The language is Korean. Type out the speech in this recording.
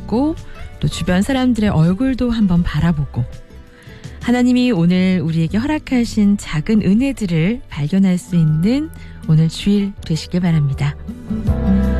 걷고 또 주변 사람들의 얼굴도 한번 바라보고 하나님이 오늘 우리에게 허락하신 작은 은혜들을 발견할 수 있는 오늘 주일 되시길 바랍니다.